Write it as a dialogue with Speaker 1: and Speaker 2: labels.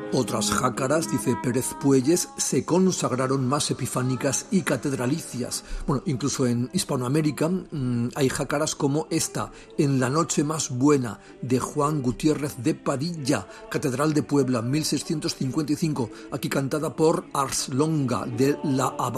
Speaker 1: Otras jácaras, dice Pérez Puelles, se consagraron más epifánicas y catedralicias. Bueno, incluso en Hispanoamérica hay jácaras como esta, En la noche más buena, de Juan Gutiérrez de Padilla, Catedral de Puebla, 1655, aquí cantada por Ars Longa de la Habana.